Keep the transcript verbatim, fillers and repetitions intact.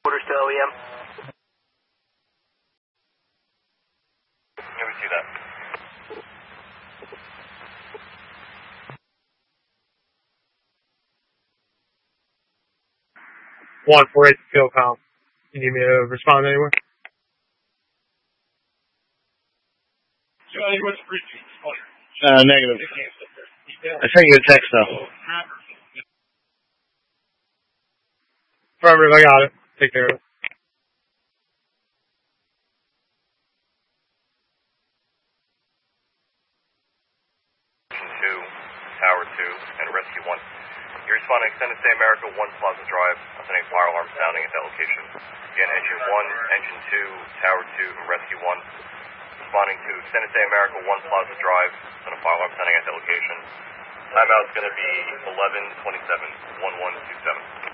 Orders to O E M. Yeah, we see that. One four eight field com. You need me to respond anywhere? Uh, negative. I sent you a text though. Affirmative, I got it. Take care of it. two, Tower two, and Rescue one. You're responding Extended Stay America one Plaza Drive. I'm sending fire alarm sounding at that location. Again, Engine one, Engine two, Tower two, and Rescue one. Responding to Extended Stay America one Plaza Drive. Sending fire alarm sounding at that location. Timeout's going to be eleven twenty-seven, one one two seven.